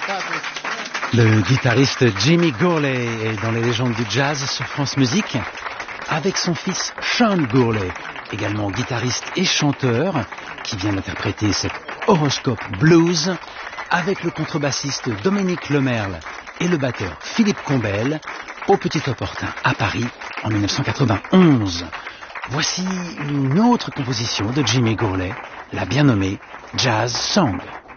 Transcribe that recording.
Le guitariste Jimmy Gourley est dans les légendes du jazz sur France Musique avec son fils Sean Gourley, également guitariste et chanteur, qui vient d'interpréter cet horoscope blues avec le contrebassiste Dominique Lemerle et le batteur Philippe Combel au Petit Opportun à Paris en 1991. Voici une autre composition de Jimmy Gourley, la bien nommée Jazz Song.